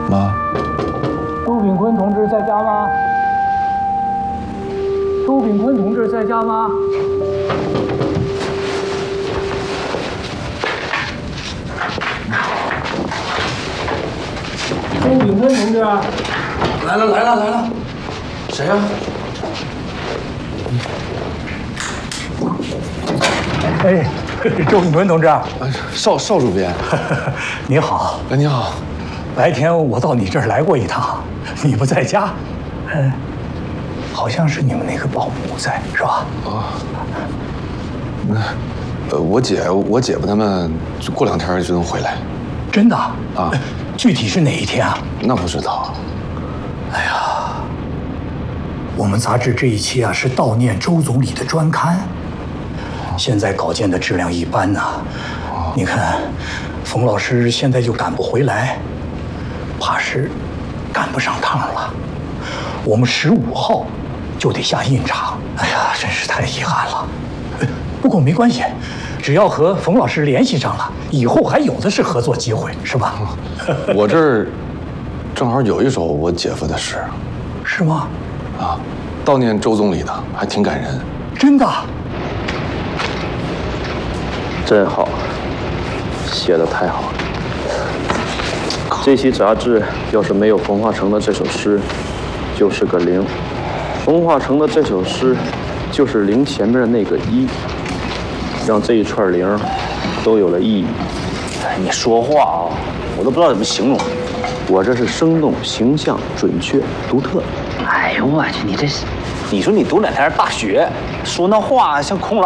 妈， 朱炳坤同志在家吗？朱炳坤同志在家吗？朱炳坤同志， 来了，谁呀？ 哎，周炳坤同志， 邵主编， 你好。 哎，你好。 白天我到你这儿来过一趟，你不在家，好像是你们那个保姆在，是吧？ 我姐夫他们过2天就能回来。 真的啊？ 具体是哪一天啊？ 那不知道。 哎呀，我们杂志这一期啊是悼念周总理的专刊，现在稿件的质量一般呐。你看，冯老师现在就赶不回来，怕是赶不上趟了。我们15号就得下印厂，哎呀，真是太遗憾了。不过没关系，只要和冯老师联系上了，以后还有的是合作机会，是吧？ 我这儿正好有一首我姐夫的诗。 是吗？ 啊，悼念周总理的，还挺感人。 真的？ 真好，写得太好了。这期杂志要是没有冯化成的这首诗，就是个0；冯化成的这首诗，就是0前面的那个1，让这一串0都有了意义。 哎，你说话啊，我都不知道怎么形容。 我这是生动、形象、准确、独特。 哎呦我去，你这是，你说你读2天大学，说那话像空